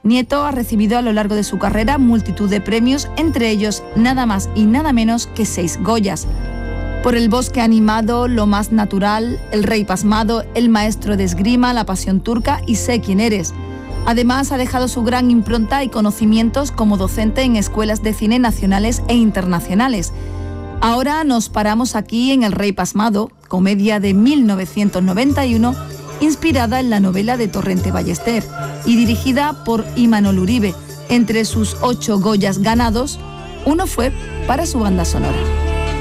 Nieto ha recibido a lo largo de su carrera multitud de premios, entre ellos nada más y nada menos que 6 Goyas. Por El bosque animado, Lo más natural, El rey pasmado, El maestro de esgrima, La pasión turca y Sé quién eres. Además, ha dejado su gran impronta y conocimientos como docente en escuelas de cine nacionales e internacionales. Ahora nos paramos aquí en El rey pasmado, comedia de 1991, inspirada en la novela de Torrente Ballester y dirigida por Imanol Uribe. Entre sus 8 Goyas ganados, uno fue para su banda sonora.